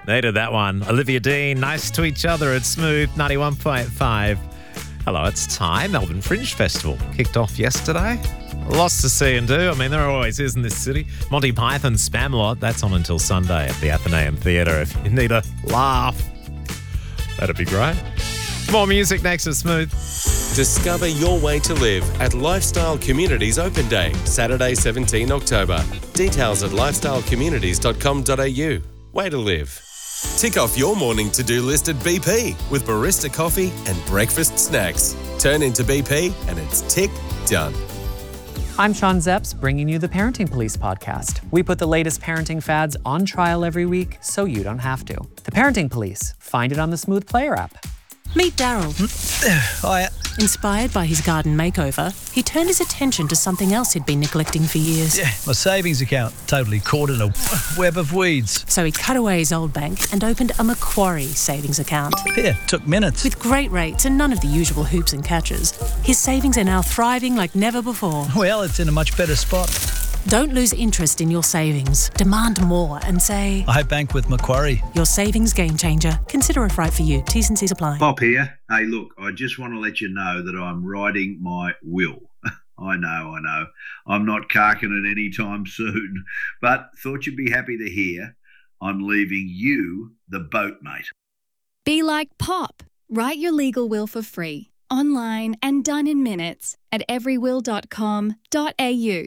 Needed that one. Olivia Dean, Nice to Each Other at Smooth 91.5. Hello, it's Ty. Melbourne Fringe Festival kicked off yesterday. Lots to see and do. I mean, there always is in this city. Monty Python Spamalot, that's on until Sunday at the Athenaeum Theatre. If you need a laugh, that'd be great. More music next at Smooth. Discover your way to live at Lifestyle Communities Open Day, Saturday 17 October. Details at lifestylecommunities.com.au. Way to live. Tick off your morning to-do list at BP with barista coffee and breakfast snacks. Turn into BP and it's tick done. I'm Sean Zepps, bringing you the Parenting Police podcast. We put the latest parenting fads on trial every week so you don't have to. The Parenting Police. Find it on the Smooth Player app. Meet Daryl. Hiya. Inspired by his garden makeover, he turned his attention to something else he'd been neglecting for years. Yeah, my savings account, totally caught in a web of weeds. So he cut away his old bank and opened a Macquarie savings account. Yeah, took minutes. With great rates and none of the usual hoops and catches, his savings are now thriving like never before. Well, it's in a much better spot. Don't lose interest in your savings. Demand more and say, I bank with Macquarie. Your savings game changer. Consider if right for you. T's and C's apply. Bob here. Hey, look, I just want to let you know that I'm writing my will. I know. I'm not carking it anytime soon, but thought you'd be happy to hear I'm leaving you the boat, mate. Be like Pop. Write your legal will for free, online and done in minutes at everywill.com.au.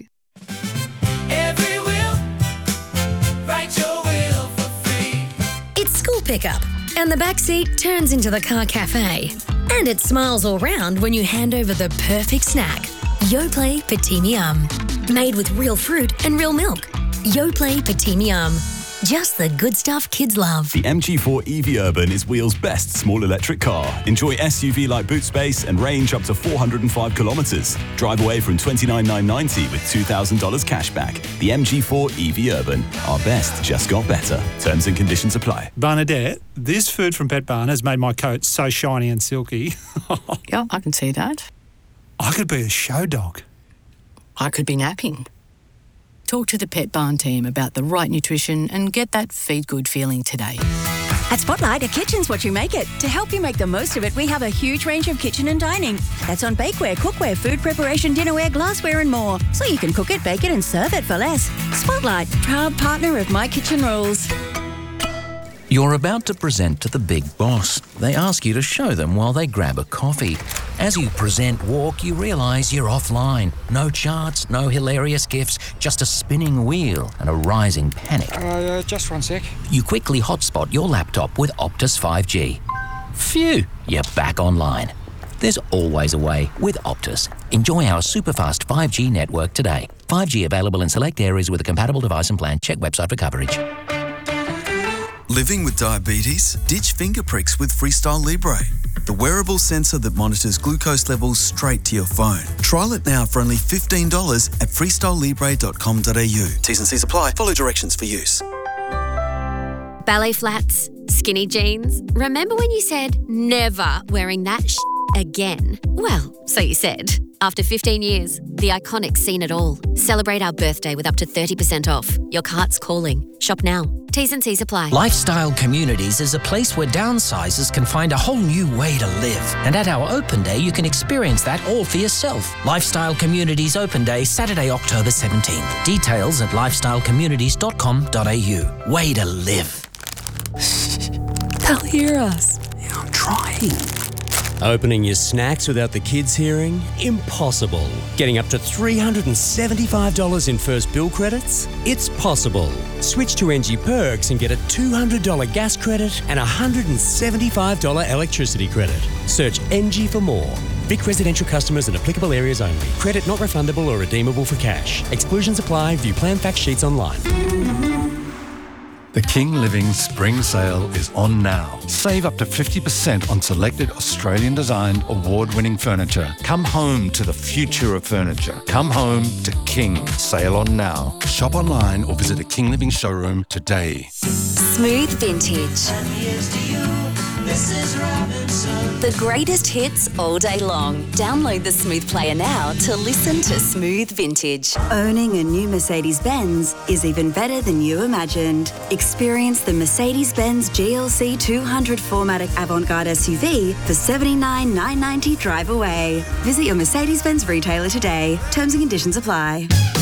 Every will, write your will for free. It's school pickup, and the back seat turns into the car cafe. And it smiles all round when you hand over the perfect snack. Yoplait Petit Miam. Made with real fruit and real milk. Yoplait Petit Miam. Just the good stuff kids love. The MG4 EV Urban is Wheels' best small electric car. Enjoy SUV-like boot space and range up to 405 kilometres. Drive away from $29,990 with $2,000 cash back. The MG4 EV Urban. Our best just got better. Terms and conditions apply. Bernadette, this food from Pet Barn has made my coat so shiny and silky. Yeah, I can see that. I could be a show dog. I could be napping. Talk to the Pet Barn team about the right nutrition and get that feed good feeling today. At Spotlight, a kitchen's what you make it. To help you make the most of it, we have a huge range of kitchen and dining. That's on bakeware, cookware, food preparation, dinnerware, glassware and more. So you can cook it, bake it and serve it for less. Spotlight, proud partner of My Kitchen Rules. You're about to present to the big boss. They ask you to show them while they grab a coffee. As you present walk, you realise you're offline. No charts, no hilarious gifs, just a spinning wheel and a rising panic. Just 1 sec. You quickly hotspot your laptop with Optus 5G. Phew, you're back online. There's always a way with Optus. Enjoy our super-fast 5G network today. 5G available in select areas with a compatible device and plan. Check website for coverage. Living with diabetes? Ditch finger pricks with Freestyle Libre, the wearable sensor that monitors glucose levels straight to your phone. Trial it now for only $15 at freestylelibre.com.au. T's and C's apply. Follow directions for use. Ballet flats, skinny jeans. Remember when you said never wearing that again? Well, so you said. After 15 years, the Iconic's seen it all. Celebrate our birthday with up to 30% off. Your cart's calling. Shop now. T's and C's apply. Lifestyle Communities is a place where downsizers can find a whole new way to live. And at our open day, you can experience that all for yourself. Lifestyle Communities Open Day, Saturday, October 17th. Details at lifestylecommunities.com.au. Way to live. They'll hear us. Yeah, I'm trying. Opening your snacks without the kids hearing? Impossible. Getting up to $375 in first bill credits? It's possible. Switch to NG Perks and get a $200 gas credit and a $175 electricity credit. Search NG for more. Vic residential customers and applicable areas only. Credit not refundable or redeemable for cash. Exclusions apply. View plan fact sheets online. The King Living Spring Sale is on now. Save up to 50% on selected Australian-designed, award-winning furniture. Come home to the future of furniture. Come home to King. Sale on now. Shop online or visit a King Living showroom today. Smooth Vintage. Mrs. Robinson. The greatest hits all day long. Download the Smooth Player now to listen to smooth vintage. Owning a new Mercedes-Benz is even better than you imagined. Experience the Mercedes-Benz GLC 200 4MATIC Avant-Garde SUV for $79,990 drive away. Visit your Mercedes-Benz retailer today. Terms and conditions apply.